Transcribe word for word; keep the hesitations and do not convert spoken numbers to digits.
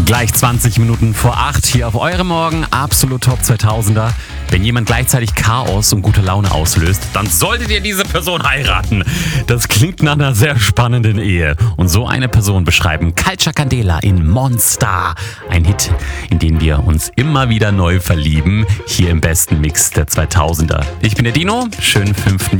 Gleich zwanzig Minuten vor acht hier auf eurem Morgen. Absolut Top zweitausender. Wenn jemand gleichzeitig Chaos und gute Laune auslöst, dann solltet ihr diese Person heiraten. Das klingt nach einer sehr spannenden Ehe. Und so eine Person beschreiben Culture Candela in Monster. Ein Hit, in den wir uns immer wieder neu verlieben. Hier im besten Mix der zweitausender. Ich bin der Dino. Schönen fünften